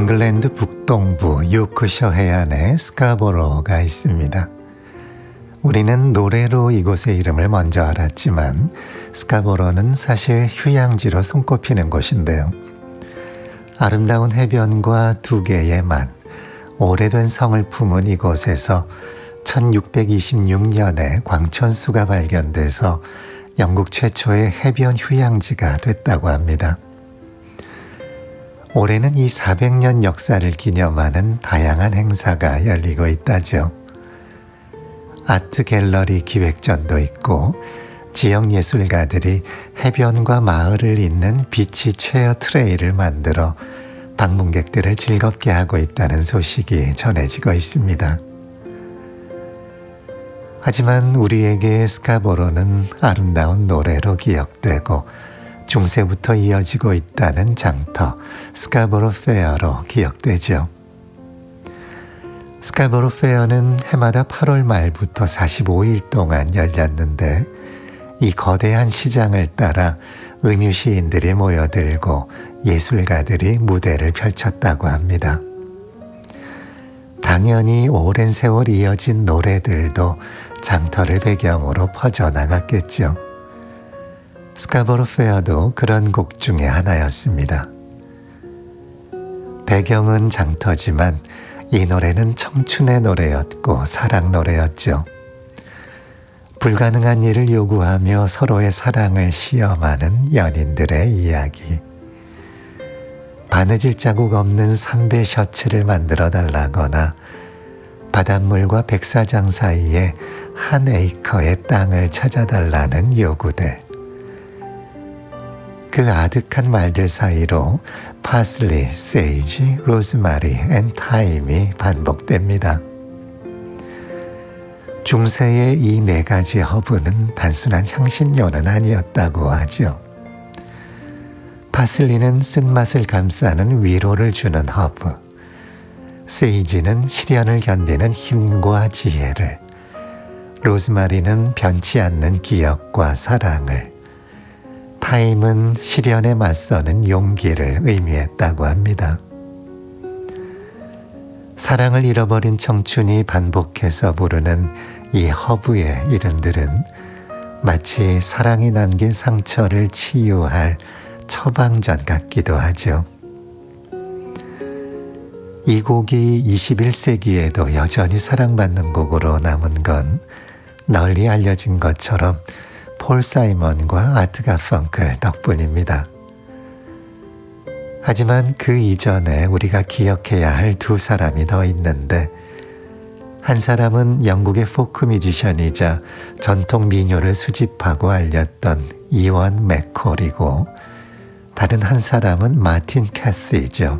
잉글랜드 북동부 요크셔 해안에 스카보로가 있습니다. 우리는 노래로 이곳의 이름을 먼저 알았지만 스카보로는 사실 휴양지로 손꼽히는 곳인데요. 아름다운 해변과 두 개의 만, 오래된 성을 품은 이곳에서 1626년에 광천수가 발견돼서 영국 최초의 해변 휴양지가 됐다고 합니다. 올해는 이 400년 역사를 기념하는 다양한 행사가 열리고 있다죠. 아트 갤러리 기획전도 있고 지역 예술가들이 해변과 마을을 잇는 비치 체어 트레일을 만들어 방문객들을 즐겁게 하고 있다는 소식이 전해지고 있습니다. 하지만 우리에게 스카보로는 아름다운 노래로 기억되고 중세부터 이어지고 있다는 장터 스카보로 페어로 기억되죠. 스카보로 페어는 해마다 8월 말부터 45일 동안 열렸는데 이 거대한 시장을 따라 음유시인들이 모여들고 예술가들이 무대를 펼쳤다고 합니다. 당연히 오랜 세월 이어진 노래들도 장터를 배경으로 퍼져나갔겠죠. 스카보로 페어도 그런 곡 중에 하나였습니다. 배경은 장터지만 이 노래는 청춘의 노래였고 사랑 노래였죠. 불가능한 일을 요구하며 서로의 사랑을 시험하는 연인들의 이야기. 바느질 자국 없는 삼배 셔츠를 만들어 달라거나 바닷물과 백사장 사이에 한 에이커의 땅을 찾아달라는 요구들. 그 아득한 말들 사이로 파슬리, 세이지, 로즈마리 앤 타임이 반복됩니다. 중세의 이 네 가지 허브는 단순한 향신료는 아니었다고 하죠. 파슬리는 쓴맛을 감싸는 위로를 주는 허브, 세이지는 시련을 견디는 힘과 지혜를, 로즈마리는 변치 않는 기억과 사랑을, 타임은 시련에 맞서는 용기를 의미했다고 합니다. 사랑을 잃어버린 청춘이 반복해서 부르는 이 허브의 이름들은 마치 사랑이 남긴 상처를 치유할 처방전 같기도 하죠. 이 곡이 21세기에도 여전히 사랑받는 곡으로 남은 건 널리 알려진 것처럼 폴 사이먼과 아트 가펑클 덕분입니다. 하지만 그 이전에 우리가 기억해야 할 두 사람이 더 있는데 한 사람은 영국의 포크 뮤지션이자 전통 민요를 수집하고 알렸던 이원 맥콜이고 다른 한 사람은 마틴 캐시죠.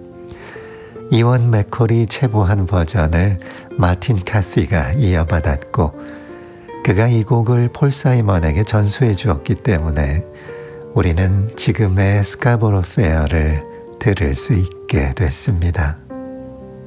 이원 맥콜이 채보한 버전을 마틴 캐시가 이어받았고 그가 이 곡을 폴 사이먼에게 전수해 주었기 때문에 우리는 지금의 스카보로 페어를 들을 수 있게 됐습니다.